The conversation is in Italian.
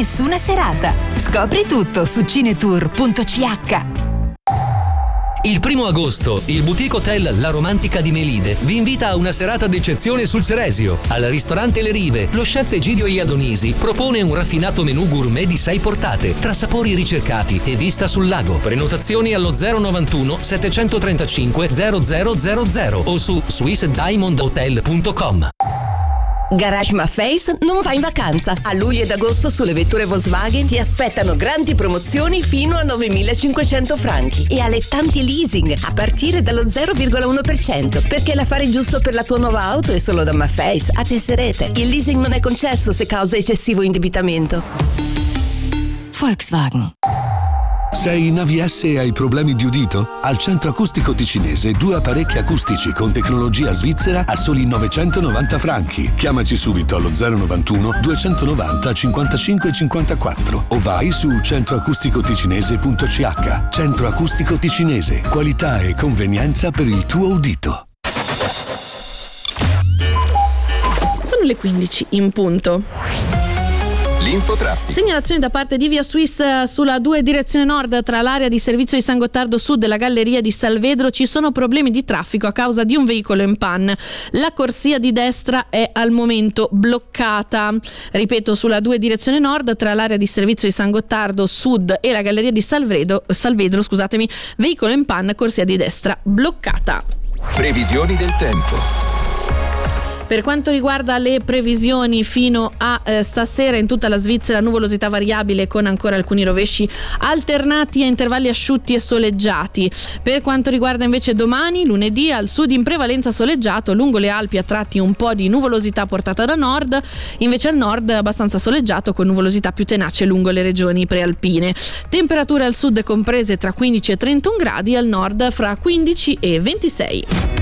nessuna serata. Scopri tutto su cinetour.ch. Il 1 agosto, il boutique hotel La Romantica di Melide vi invita a una serata d'eccezione sul Ceresio. Al ristorante Le Rive, lo chef Egidio Iadonisi propone un raffinato menù gourmet di 6 portate, tra sapori ricercati e vista sul lago. Prenotazioni allo 091 735 0000 o su swissdiamondhotel.com. Garage Maffei non va in vacanza. A luglio ed agosto sulle vetture Volkswagen ti aspettano grandi promozioni fino a 9.500 franchi e allettanti leasing a partire dallo 0,1%, perché l'affare giusto per la tua nuova auto è solo da Maffei a Tesserete. Il leasing non è concesso se causa eccessivo indebitamento. Volkswagen. Sei in AVS e hai problemi di udito? Al Centro Acustico Ticinese 2 apparecchi acustici con tecnologia svizzera a soli 990 franchi. Chiamaci subito allo 091 290 55 54 o vai su centroacusticoticinese.ch. Centro Acustico Ticinese, qualità e convenienza per il tuo udito. Sono le 15 in punto. L'infotraffico. Segnalazioni da parte di Via Swiss sulla 2 direzione nord tra l'area di servizio di San Gottardo Sud e la galleria di Salvedro. Ci sono problemi di traffico a causa di un veicolo in panne. La corsia di destra è al momento bloccata. Ripeto, sulla 2 direzione nord tra l'area di servizio di San Gottardo Sud e la galleria di Salvedro, veicolo in panne, corsia di destra bloccata. Previsioni del tempo. Per quanto riguarda le previsioni fino a stasera in tutta la Svizzera, nuvolosità variabile con ancora alcuni rovesci alternati a intervalli asciutti e soleggiati. Per quanto riguarda invece domani, lunedì, al sud in prevalenza soleggiato, lungo le Alpi a tratti un po' di nuvolosità portata da nord, invece al nord abbastanza soleggiato con nuvolosità più tenace lungo le regioni prealpine. Temperature al sud comprese tra 15 e 31 gradi, al nord fra 15 e 26.